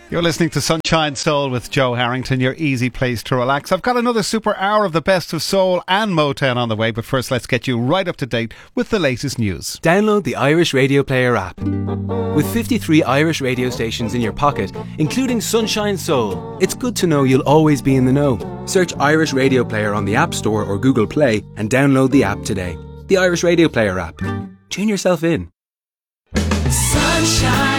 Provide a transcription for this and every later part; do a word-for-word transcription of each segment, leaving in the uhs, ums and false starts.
You're listening to Sunshine Soul with Joe Harrington, your easy place to relax. I've got another super hour of the best of soul and Motown on the way, but first let's get you right up to date with the latest news. Download the Irish Radio Player app. With fifty-three Irish radio stations in your pocket, including Sunshine Soul, it's good to know you'll always be in the know. Search Irish Radio Player on the App Store or Google Play and download the app today. The Irish Radio Player app. Tune yourself in. Sunshine.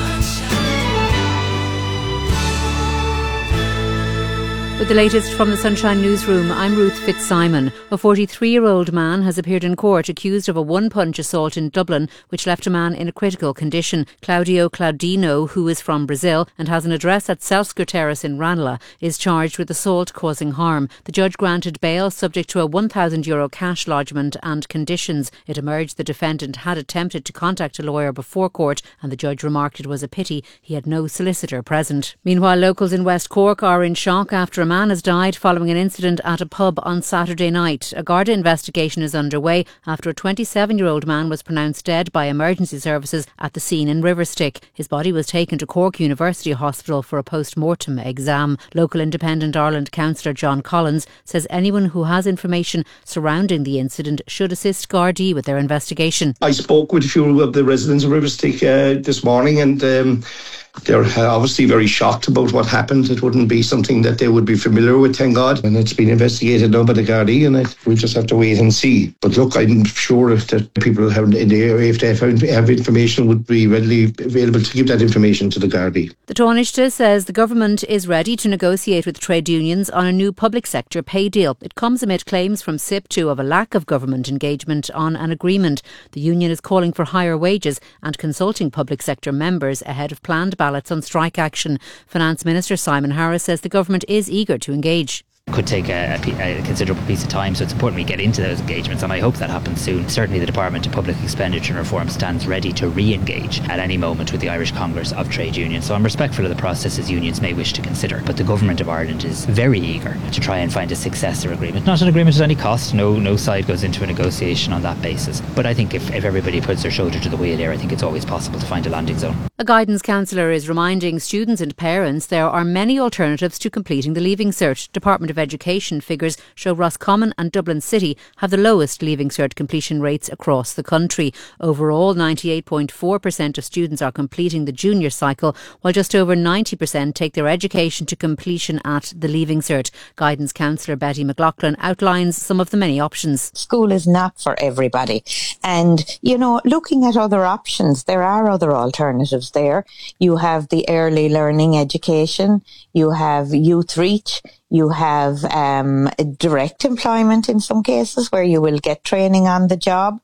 With the latest from the Sunshine Newsroom, I'm Ruth Fitzsimon. A forty-three-year-old man has appeared in court accused of a one-punch assault in Dublin, which left a man in a critical condition. Claudio Claudino, who is from Brazil and has an address at Selsker Terrace in Ranelagh, is charged with assault causing harm. The judge granted bail subject to a one thousand euro cash lodgement and conditions. It emerged the defendant had attempted to contact a lawyer before court, and the judge remarked it was a pity he had no solicitor present. Meanwhile, locals in West Cork are in shock after a man has died following an incident at a pub on Saturday night. A Garda investigation is underway after a twenty-seven-year-old man was pronounced dead by emergency services at the scene in Riverstick. His body was taken to Cork University Hospital for a post-mortem exam. Local Independent Ireland councillor John Collins says anyone who has information surrounding the incident should assist Gardaí with their investigation. I spoke with a few of the residents of Riverstick uh, this morning, and um, they're obviously very shocked about what happened. It wouldn't be something that they would be familiar with, thank God. And it's been investigated now by the Gardaí, and I, we'll just have to wait and see. But look, I'm sure that people have in the area, if they have, have information, would be readily available to give that information to the Gardaí. The Taoiseach says the government is ready to negotiate with trade unions on a new public sector pay deal. It comes amid claims from S I P two of a lack of government engagement on an agreement. The union is calling for higher wages and consulting public sector members ahead of planned ballots on strike action. Finance Minister Simon Harris says the government is eager to engage. Could take a, a, a considerable piece of time, so it's important we get into those engagements, and I hope that happens soon. Certainly the Department of Public Expenditure and Reform stands ready to re-engage at any moment with the Irish Congress of Trade Unions, so I'm respectful of the processes unions may wish to consider, but the Government of Ireland is very eager to try and find a successor agreement. Not an agreement at any cost, no no side goes into a negotiation on that basis, but I think if, if everybody puts their shoulder to the wheel here, I think it's always possible to find a landing zone. A guidance counsellor is reminding students and parents there are many alternatives to completing the Leaving Cert. Department of Education figures show Roscommon and Dublin City have the lowest Leaving Cert completion rates across the country. Overall, ninety-eight point four percent of students are completing the junior cycle, while just over ninety percent take their education to completion at the Leaving Cert. Guidance counsellor Betty McLaughlin outlines some of the many options. School is not for everybody. And, you know, looking at other options, there are other alternatives there. You have the early learning education, you have Youth Reach, you have um, direct employment in some cases where you will get training on the job.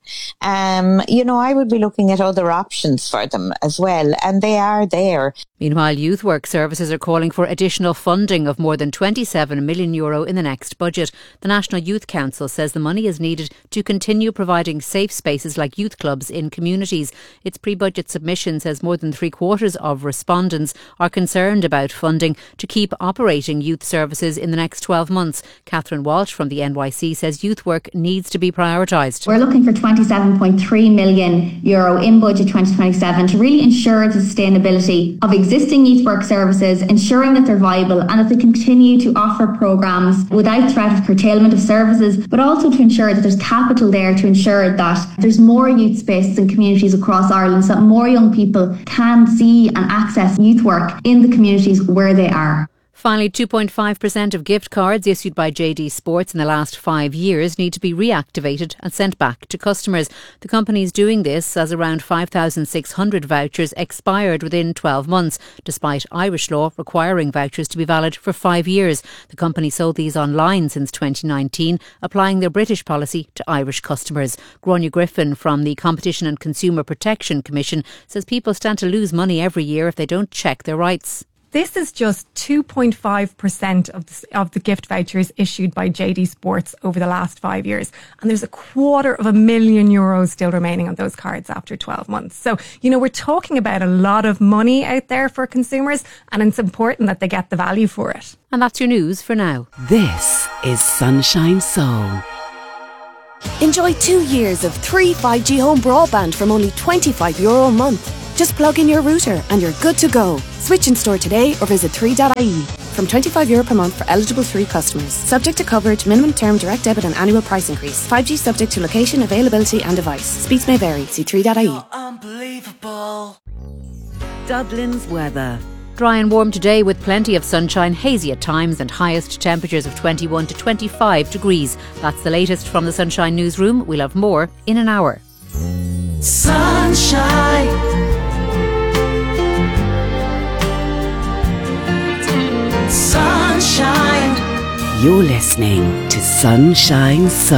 Um, you know, I would be looking at other options for them as well, and they are there. Meanwhile, Youth Work Services are calling for additional funding of more than twenty-seven million euro in the next budget. The National Youth Council says the money is needed to continue providing safe spaces like youth clubs in communities. Its pre-budget submission says more than three quarters of respondents are concerned about funding to keep operating youth services in the next twelve months. Catherine Walsh from the N Y C says youth work needs to be prioritised. We're looking for twenty-seven point three million euro in budget twenty twenty-seven to really ensure the sustainability of existing youth work services, ensuring that they're viable and that they continue to offer programmes without threat of curtailment of services, but also to ensure that there's capital there to ensure that there's more youth spaces in communities across Ireland so that more young people can see and access youth work in the communities where they are. Finally, two point five percent of gift cards issued by J D Sports in the last five years need to be reactivated and sent back to customers. The company is doing this as around five thousand six hundred vouchers expired within twelve months, despite Irish law requiring vouchers to be valid for five years. The company sold these online since twenty nineteen, applying their British policy to Irish customers. Gráinne Griffin from the Competition and Consumer Protection Commission says people stand to lose money every year if they don't check their rights. This is just two point five percent of the, of the gift vouchers issued by J D Sports over the last five years. And there's a quarter of a million euros still remaining on those cards after twelve months. So, you know, we're talking about a lot of money out there for consumers, and it's important that they get the value for it. And that's your news for now. This is Sunshine Soul. Enjoy two years of three five G home broadband from only twenty-five euro a month. Just plug in your router and you're good to go. Switch in store today or visit three dot I E. From twenty-five euro per month for eligible three customers. Subject to coverage, minimum term, direct debit and annual price increase. five G subject to location, availability and device. Speeds may vary. See three dot I E. Unbelievable. Dublin's weather. Dry and warm today with plenty of sunshine, hazy at times and highest temperatures of twenty-one to twenty-five degrees. That's the latest from the Sunshine Newsroom. We'll have more in an hour. Sunshine. Sunshine. You're listening to Sunshine Soul.